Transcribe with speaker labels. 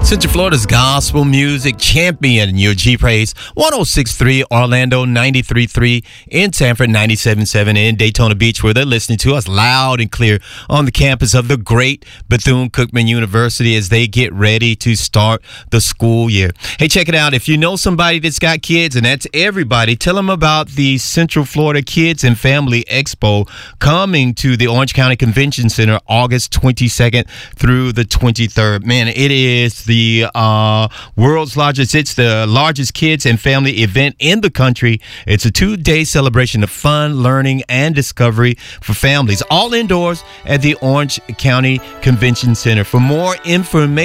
Speaker 1: Central Florida's gospel music champion, your G Praise, 106.3 Orlando, 93.3 in Sanford, 97.7 in Daytona Beach, where they're listening to us loud and clear on the campus of the great Bethune-Cookman University as they get ready to start the school year. Hey, check it out. If you know somebody that's got kids, and that's everybody, tell them about the Central Florida Kids and Family Expo coming to the Orange County Convention Center August 22nd through the 23rd. Man, it is the world's largest, it's the largest kids and family event in the country. It's a 2-day celebration of fun, learning, and discovery for families, all indoors at the Orange County Convention Center. For more information,